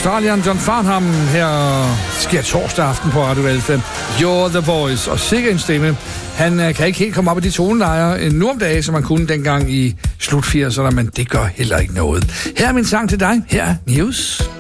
Australieren John Farnham. Her sker torsdag aften på Radio L5. You're the Voice. Og sikkert en stemme. Han kan ikke helt komme op i de tonelejer nu om dagen, som han kunne dengang i slut 80'erne, men det gør heller ikke noget. Her er min sang til dig. Her er News.